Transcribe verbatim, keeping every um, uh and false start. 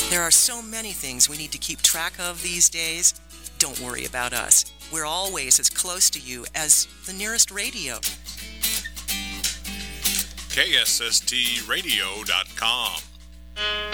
There are so many things we need to keep track of these days. Don't worry about us. We're always as close to you as the nearest radio. K S S T radio dot com